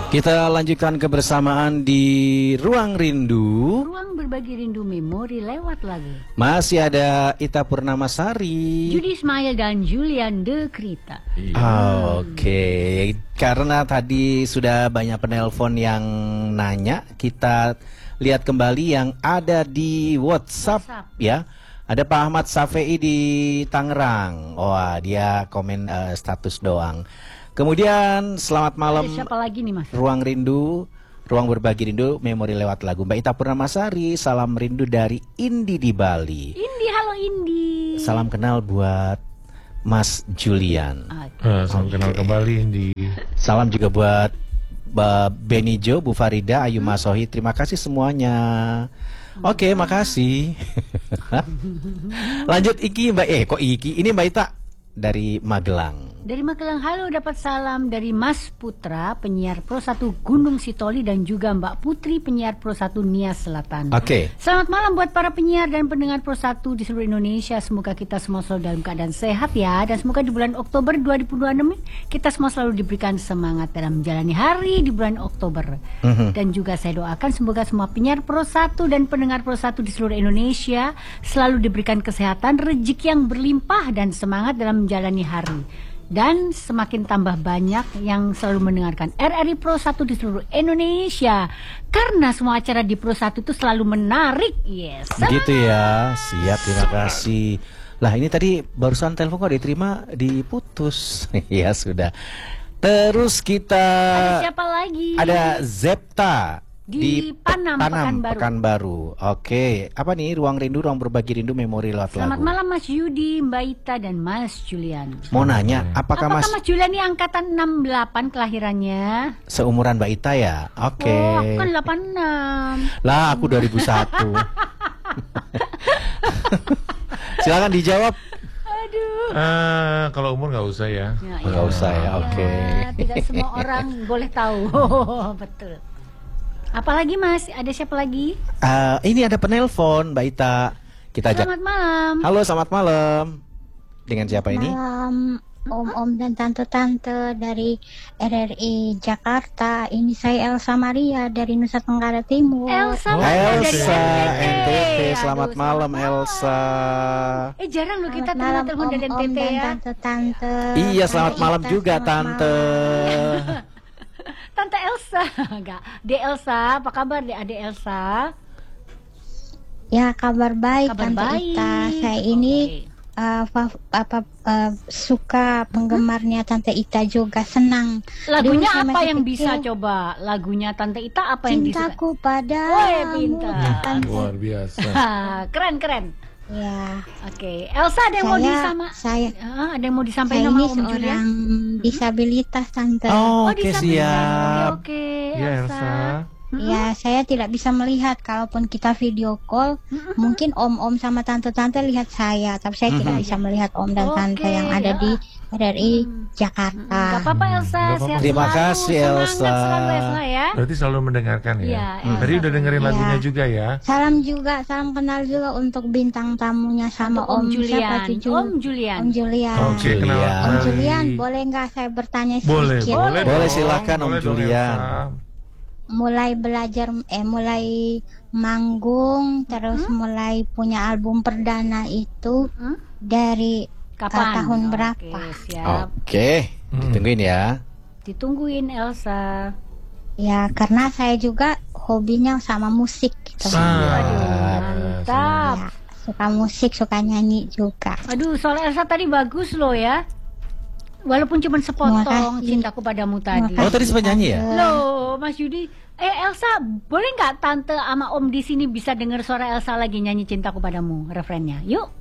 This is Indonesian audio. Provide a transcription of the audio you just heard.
Kita lanjutkan kebersamaan di Ruang Rindu. Ruang berbagi rindu memori lewat lagu. Masih ada Ita Purnamasari, Judi Ismail dan Julian De Krita. Oke, karena tadi sudah banyak penelpon yang nanya, kita lihat kembali yang ada di WhatsApp ya. Ada Pak Ahmad Safei di Tangerang. Wah, dia komen status doang. Kemudian selamat malam. Ada siapa lagi nih, Mas? Ruang Rindu, ruang berbagi rindu, memori lewat lagu. Mbak Ita Purnamasari, salam rindu dari Indi di Bali. Indi, halo Indi. Salam kenal buat Mas Julian. Salam kenal kembali Indi. Salam juga buat Mbak Benijo, Bu Farida, Ayu Masohi. Terima kasih semuanya. Oke, makasih. Lanjut Iki, Mbak. Kok Iki? Ini Mbak Ita dari Magelang. Dari Magelang, halo, dapat salam dari Mas Putra, penyiar Pro 1 Gunung Sitoli, dan juga Mbak Putri, penyiar Pro 1 Nias Selatan. Oke. Selamat malam buat para penyiar dan pendengar Pro 1 di seluruh Indonesia. Semoga kita semua selalu dalam keadaan sehat ya. Dan semoga di bulan Oktober 2026 kita semua selalu diberikan semangat dalam menjalani hari di bulan Oktober. Dan juga saya doakan semoga semua penyiar Pro 1 dan pendengar Pro 1 di seluruh Indonesia selalu diberikan kesehatan, rezeki yang berlimpah, dan semangat dalam menjalani hari. Dan semakin tambah banyak yang selalu mendengarkan RRI Pro 1 di seluruh Indonesia. Karena semua acara di Pro 1 itu selalu menarik. Yes. Begitu ya. Siap, terima kasih. Lah ini tadi barusan telepon kok diterima, diputus. Ya sudah. Terus kita Ada siapa lagi? Ada Zepta di Panam, Pekanbaru. Oke, apa nih Ruang Rindu, ruang berbagi rindu, memori lewat lagu. Selamat malam Mas Yudi, Mbak Ita, dan Mas Julian. Mau nanya, apakah Mas Julian ini angkatan 68 kelahirannya? seumuran Mbak Ita ya? Oke. Oh, aku kan 86. Lah, aku 2001. Silakan dijawab. Aduh. Kalau umur nggak usah ya. Nggak usah ya, oke. Tidak semua orang boleh tahu. Betul. Apalagi Mas? Ada siapa lagi? Ini ada penelpon Mbak Ita. Kita ajak. Selamat malam. Halo, selamat malam. Dengan siapa ini? Malam, om-om dan tante-tante dari RRI Jakarta. Ini saya Elsa Maria dari Nusa Tenggara Timur. Elsa Elsa dari NTT. Aduh, Selamat malam Elsa. Jarang loh kita Selamat malam, telepon dari om-om NTT dan ya. tante-tante. Iya, selamat Mbak malam Ita, juga selamat Tante. malam. Tante Elsa. Enggak. De Elsa, apa kabar De Ade Elsa? Ya, kabar baik Kabar Tante baik. Ita. Saya ini suka penggemarnya Tante Ita juga, senang. Lagunya Dulu saya apa masih yang bisa kecil, coba? Lagunya Tante Ita apa yang bisa? Cintaku pada Woi, pintar. Luar biasa. Keren. Ya, Oke, Elsa ada yang mau ada yang mau disampaikan saya sama ini Om Julian? seorang disabilitas Tante. Oh, oke, disabilitas. siap. Oke, Iya Elsa. Ya, saya tidak bisa melihat. Kalaupun kita video call, mungkin om-om sama tante-tante lihat saya, tapi saya tidak bisa melihat om dan tante Oke, yang ada di RRI Gak Jakarta. apa-apa Elsa, Nggak apa-apa. sehat Terima selalu, kasih, Elsa. Semangat selalu Elsa ya. Berarti selalu mendengarkan ya. Iya, Tadi udah dengerin Iya. lagunya juga ya. Salam juga, salam kenal juga untuk bintang tamunya sama Untuk Om Julian. siapa tuh, Om Julian. Om Julian. Oke, kenal. Om Julian, boleh nggak saya bertanya Boleh, sedikit? boleh. Boleh, dong. silakan, Om Boleh dong, Julian. Elsa. Mulai belajar, mulai manggung, terus mulai punya album perdana itu dari Kapan? tahun Oke, berapa? siap. Oke, ditungguin ya. Ditungguin Elsa. Ya, karena saya juga hobinya sama musik gitu. Mantap. Ya, suka musik, suka nyanyi juga. Aduh, soal Elsa tadi bagus loh ya. Walaupun cuma sepotong Terima kasih. cintaku padamu tadi. Terima Oh, tadi sempat nyanyi ya? Loh, Mas Yudi. Elsa, boleh nggak tante sama Om di sini bisa dengar suara Elsa lagi nyanyi cintaku padamu refrennya? Yuk.